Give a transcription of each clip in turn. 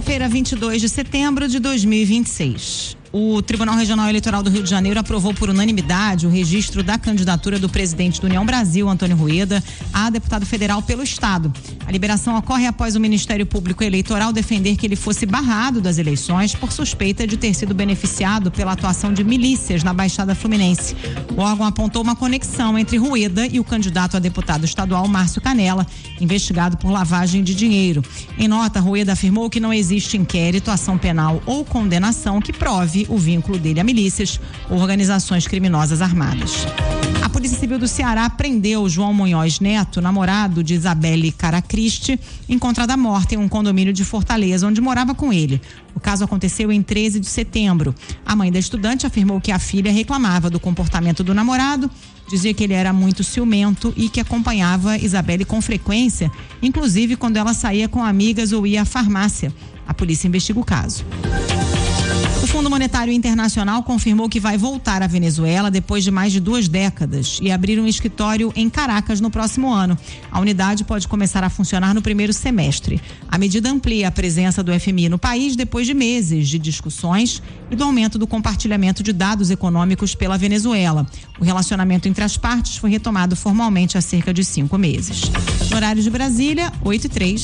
Terça-feira, 22 de setembro de 2026. O Tribunal Regional Eleitoral do Rio de Janeiro aprovou por unanimidade o registro da candidatura do presidente do União Brasil, Antônio Rueda, a deputado federal pelo Estado. A liberação ocorre após o Ministério Público Eleitoral defender que ele fosse barrado das eleições por suspeita de ter sido beneficiado pela atuação de milícias na Baixada Fluminense. O órgão apontou uma conexão entre Rueda e o candidato a deputado estadual Márcio Canella, investigado por lavagem de dinheiro. Em nota, Rueda afirmou que não existe inquérito, ação penal ou condenação que prove o vínculo dele a milícias ou organizações criminosas armadas. A Polícia Civil do Ceará prendeu João Munhoz Neto, namorado de Isabelle Caracristi, encontrada morta em um condomínio de Fortaleza, onde morava com ele. O caso aconteceu em 13 de setembro. A mãe da estudante afirmou que a filha reclamava do comportamento do namorado, dizia que ele era muito ciumento e que acompanhava Isabelle com frequência, inclusive quando ela saía com amigas ou ia à farmácia. A polícia investiga o caso. O Fundo Monetário Internacional confirmou que vai voltar à Venezuela depois de mais de 2 décadas e abrir um escritório em Caracas no próximo ano. A unidade pode começar a funcionar no primeiro semestre. A medida amplia a presença do FMI no país depois de meses de discussões e do aumento do compartilhamento de dados econômicos pela Venezuela. O relacionamento entre as partes foi retomado formalmente há cerca de 5 meses. No horário de Brasília, 8h03.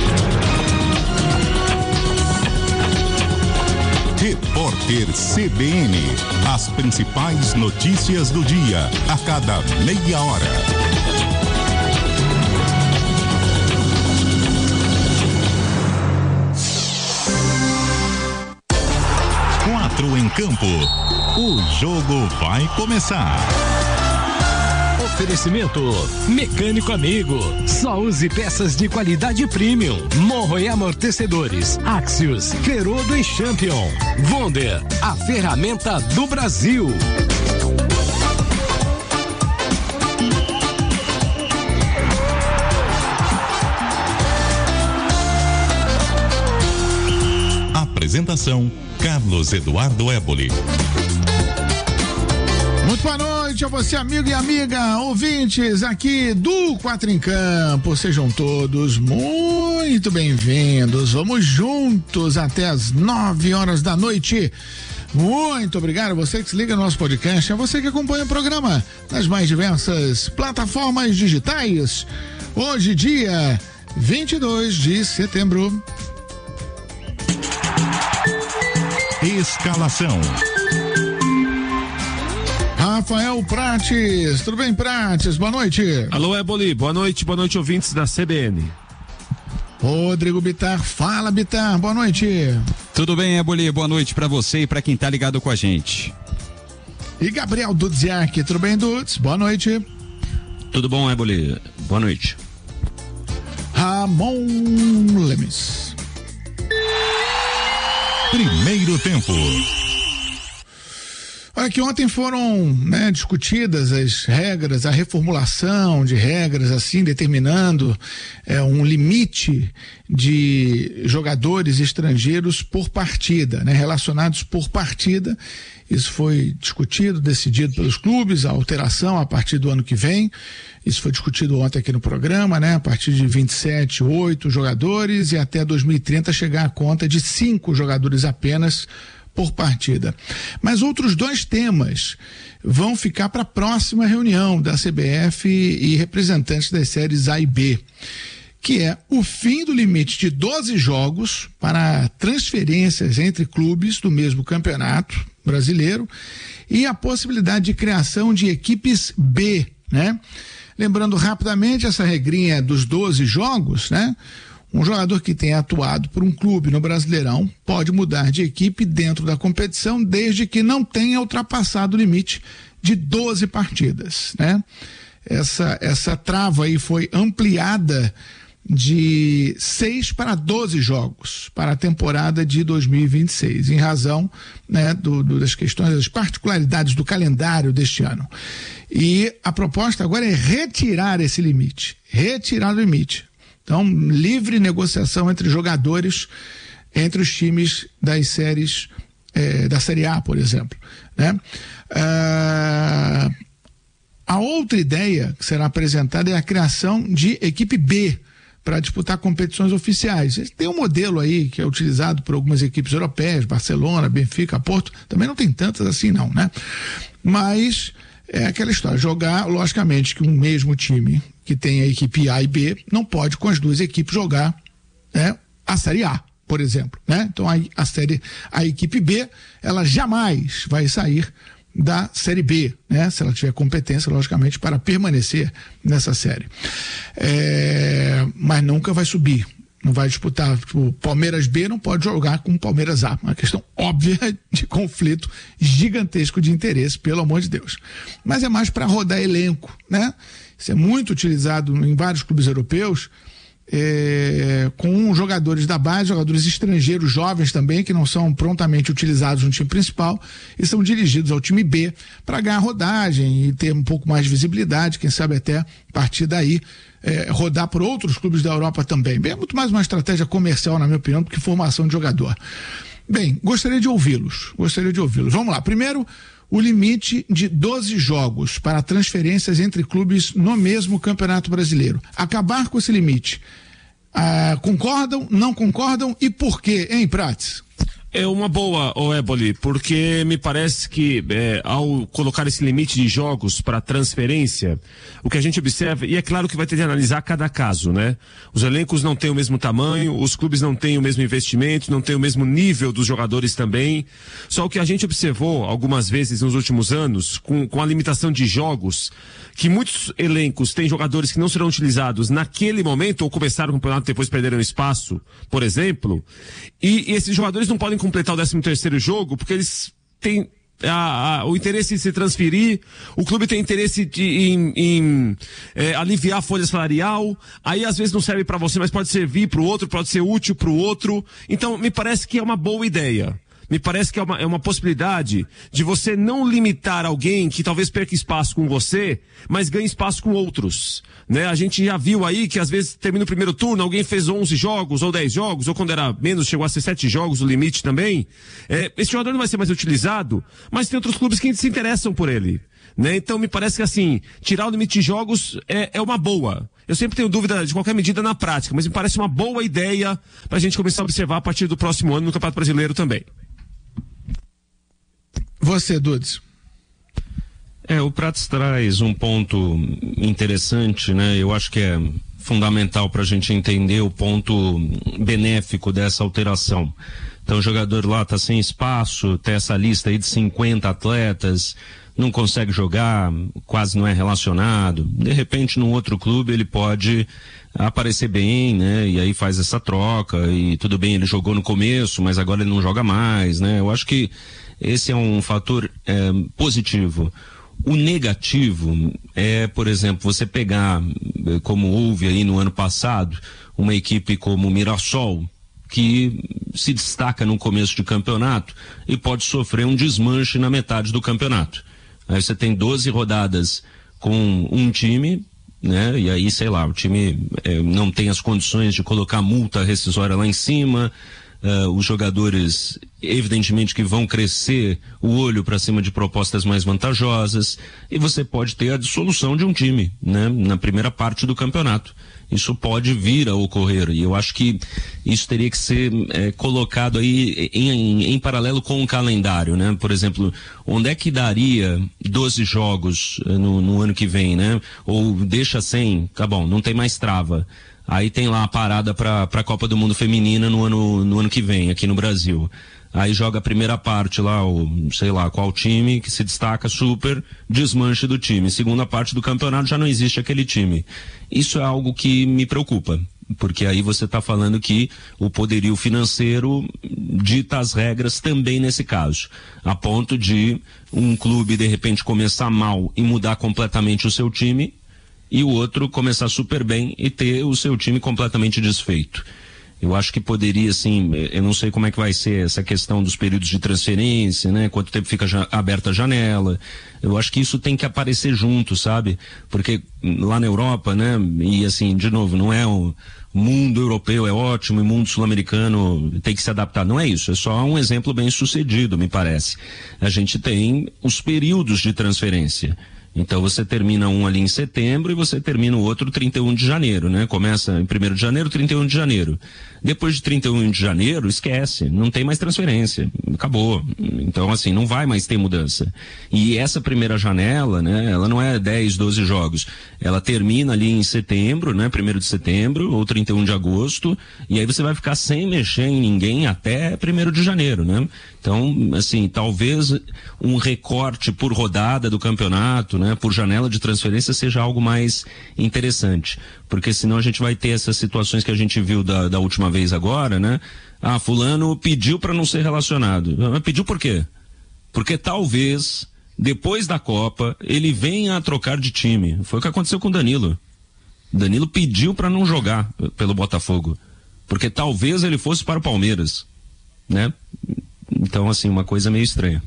Repórter CBN. As principais notícias do dia, a cada meia hora. 4 em campo. O jogo vai começar. Oferecimento Mecânico Amigo. Só use peças de qualidade premium. Morro e amortecedores. Axios, Ferodo e Champion. Wonder, a ferramenta do Brasil. Apresentação: Carlos Eduardo Éboli. Muito boa noite a você, amigo e amiga, ouvintes aqui do 4 em Campo. Sejam todos muito bem-vindos. Vamos juntos até as 9 horas da noite. Muito obrigado a você que se liga no nosso podcast, a você que acompanha o programa nas mais diversas plataformas digitais. Hoje, dia 22 de setembro. Escalação: Rafael Prates, tudo bem, Prates? Boa noite. Alô, Éboli, boa noite ouvintes da CBN. Rodrigo Bittar, fala, Bittar, boa noite. Tudo bem, Éboli, boa noite pra você e pra quem tá ligado com a gente. E Gabriel Dudziak, tudo bem, Dudes? Boa noite. Tudo bom, Éboli, boa noite. Ramon Lemes. Primeiro tempo. Olha que ontem foram discutidas as regras, a reformulação de regras, assim, determinando um limite de jogadores estrangeiros por partida, relacionados por partida. Isso foi discutido, decidido pelos clubes, a alteração a partir do ano que vem. Isso foi discutido ontem aqui no programa, a partir de 27, 8 jogadores e até 2030 chegar à conta de 5 jogadores apenas por partida. Mas outros 2 temas vão ficar para a próxima reunião da CBF e representantes das séries A e B, que é o fim do limite de 12 jogos para transferências entre clubes do mesmo campeonato brasileiro e a possibilidade de criação de equipes B, Lembrando rapidamente essa regrinha dos 12 jogos, Um jogador que tenha atuado por um clube no Brasileirão pode mudar de equipe dentro da competição desde que não tenha ultrapassado o limite de 12 partidas, Essa trava aí foi ampliada de 6 para 12 jogos para a temporada de 2026, em razão das questões, das particularidades do calendário deste ano. E a proposta agora é retirar esse limite, retirar o limite. Então, livre negociação entre jogadores, entre os times das séries, da Série A, por exemplo, A outra ideia que será apresentada é a criação de equipe B, para disputar competições oficiais. Tem um modelo aí que é utilizado por algumas equipes europeias, Barcelona, Benfica, Porto, também não tem tantas assim não, né? Mas é aquela história, jogar, logicamente que um mesmo time que tem a equipe A e B não pode com as duas equipes jogar, né, a Série A, por exemplo, né? Então a equipe B, ela jamais vai sair da Série B, né? Se ela tiver competência, logicamente, para permanecer nessa série. Mas nunca vai subir. Não vai disputar, tipo, Palmeiras B não pode jogar com Palmeiras A. Uma questão óbvia de conflito gigantesco de interesse, pelo amor de Deus. Mas é mais para rodar elenco, né? Isso é muito utilizado em vários clubes europeus, com jogadores da base, jogadores estrangeiros jovens também, que não são prontamente utilizados no time principal e são dirigidos ao time B para ganhar rodagem e ter um pouco mais de visibilidade, quem sabe até a partir daí rodar por outros clubes da Europa também. Bem, é muito mais uma estratégia comercial, na minha opinião, do que formação de jogador. Bem, gostaria de ouvi-los. Vamos lá. Primeiro, o limite de 12 jogos para transferências entre clubes no mesmo Campeonato Brasileiro. Acabar com esse limite. Concordam, não concordam e por quê, hein, Prats? É uma boa, Éboli, porque me parece que ao colocar esse limite de jogos para transferência, o que a gente observa, e é claro que vai ter de analisar cada caso, né? Os elencos não têm o mesmo tamanho, os clubes não têm o mesmo investimento, não têm o mesmo nível dos jogadores também. Só o que a gente observou algumas vezes nos últimos anos, com a limitação de jogos, que muitos elencos têm jogadores que não serão utilizados naquele momento, ou começaram o campeonato e depois perderam espaço, por exemplo, e esses jogadores não podem completar o 13º jogo, porque eles têm o interesse em se transferir, o clube tem interesse em aliviar a folha salarial, aí às vezes não serve para você, mas pode servir para o outro, pode ser útil para o outro. Então me parece que é uma boa ideia. Me parece que é uma possibilidade de você não limitar alguém que talvez perca espaço com você, mas ganhe espaço com outros, né? A gente já viu aí que às vezes termina o primeiro turno, alguém fez 11 jogos ou 10 jogos, ou quando era menos chegou a ser 7 jogos, o limite também. Esse jogador não vai ser mais utilizado, mas tem outros clubes que se interessam por ele, né? Então me parece que assim, tirar o limite de jogos é uma boa. Eu sempre tenho dúvida de qualquer medida na prática, mas me parece uma boa ideia pra gente começar a observar a partir do próximo ano no Campeonato Brasileiro também. Você, Dudes. O Prats traz um ponto interessante, né? Eu acho que é fundamental para a gente entender o ponto benéfico dessa alteração. Então o jogador lá está sem espaço, tem essa lista aí de 50 atletas, não consegue jogar, quase não é relacionado. De repente, num outro clube, ele pode aparecer bem, né? E aí faz essa troca, e tudo bem, ele jogou no começo, mas agora ele não joga mais, né? Eu acho que esse é um fator positivo. O negativo é, por exemplo, você pegar, como houve aí no ano passado, uma equipe como o Mirassol, que se destaca no começo de campeonato e pode sofrer um desmanche na metade do campeonato. Aí você tem 12 rodadas com um time, né? E aí, sei lá, o time não tem as condições de colocar multa rescisória lá em cima. Os jogadores, evidentemente, que vão crescer o olho para cima de propostas mais vantajosas, e você pode ter a dissolução de um time, né, na primeira parte do campeonato. Isso pode vir a ocorrer, e eu acho que isso teria que ser colocado aí em paralelo com o calendário, né? Por exemplo, onde é que daria 12 jogos no ano que vem, né? Ou deixa sem, tá bom, não tem mais trava. Aí tem lá a parada para a Copa do Mundo Feminina no ano que vem, aqui no Brasil. Aí joga a primeira parte lá, sei lá, qual time que se destaca super, desmanche do time. Segunda parte do campeonato já não existe aquele time. Isso é algo que me preocupa, porque aí você está falando que o poderio financeiro dita as regras também nesse caso, a ponto de um clube de repente começar mal e mudar completamente o seu time, e o outro começar super bem e ter o seu time completamente desfeito. Eu acho que poderia, assim, eu não sei como é que vai ser essa questão dos períodos de transferência, né? Quanto tempo fica aberta a janela. Eu acho que isso tem que aparecer junto, sabe? Porque lá na Europa, né? E assim, de novo, não é o mundo europeu é ótimo e o mundo sul-americano tem que se adaptar. Não é isso, é só um exemplo bem sucedido, me parece. A gente tem os períodos de transferência. Então você termina um ali em setembro e você termina o outro 31 de janeiro, né? Começa em 1º de janeiro, 31 de janeiro. Depois de 31 de janeiro, esquece, não tem mais transferência, acabou. Então assim, não vai mais ter mudança. E essa primeira janela, né? Ela não é 10, 12 jogos. Ela termina ali em setembro, né? 1º de setembro ou 31 de agosto, e aí você vai ficar sem mexer em ninguém até 1º de janeiro, né? Então, assim, talvez um recorte por rodada do campeonato, né, por janela de transferência seja algo mais interessante, porque senão a gente vai ter essas situações que a gente viu da última vez agora, né? Ah, fulano pediu para não ser relacionado. Mas pediu por quê? Porque talvez, depois da Copa, ele venha a trocar de time. Foi o que aconteceu com o Danilo. Danilo pediu para não jogar pelo Botafogo, porque talvez ele fosse para o Palmeiras, né? Então, assim, uma coisa meio estranha.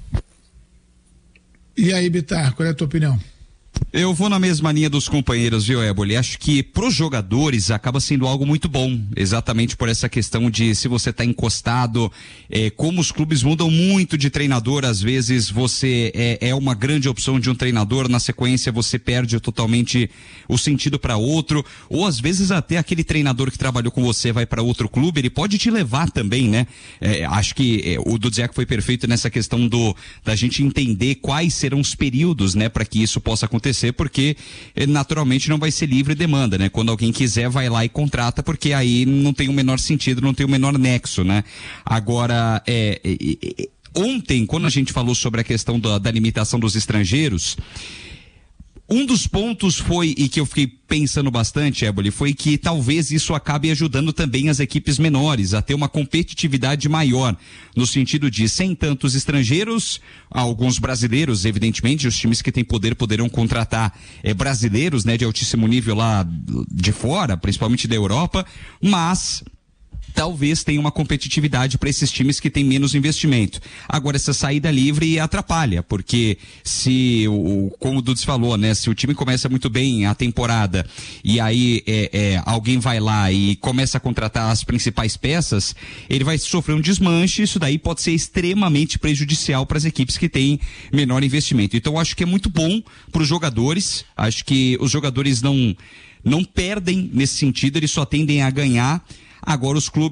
E aí, Bitar, qual é a tua opinião? Eu vou na mesma linha dos companheiros, viu, Éboli? Acho que pros jogadores acaba sendo algo muito bom, exatamente por essa questão de se você tá encostado, como os clubes mudam muito de treinador, às vezes você é uma grande opção de um treinador, na sequência você perde totalmente o sentido para outro, ou às vezes até aquele treinador que trabalhou com você vai para outro clube, ele pode te levar também, né? Acho que o Dudziak foi perfeito nessa questão da gente entender quais serão os períodos, né, para que isso possa acontecer, porque naturalmente não vai ser livre demanda, né? Quando alguém quiser, vai lá e contrata, porque aí não tem o menor sentido, não tem o menor nexo, né? Agora, ontem, quando a gente falou sobre a questão da limitação dos estrangeiros, um dos pontos foi, e que eu fiquei pensando bastante, Éboli, foi que talvez isso acabe ajudando também as equipes menores a ter uma competitividade maior, no sentido de, sem tantos estrangeiros, alguns brasileiros, evidentemente, os times que têm poder poderão contratar brasileiros, né, de altíssimo nível lá de fora, principalmente da Europa, mas talvez tenha uma competitividade para esses times que têm menos investimento. Agora, essa saída livre atrapalha, porque se, como o Dudes falou, né, se o time começa muito bem a temporada e aí alguém vai lá e começa a contratar as principais peças, ele vai sofrer um desmanche, isso daí pode ser extremamente prejudicial para as equipes que têm menor investimento. Então, acho que é muito bom para os jogadores, acho que os jogadores não perdem nesse sentido, eles só tendem a ganhar. Agora os clubes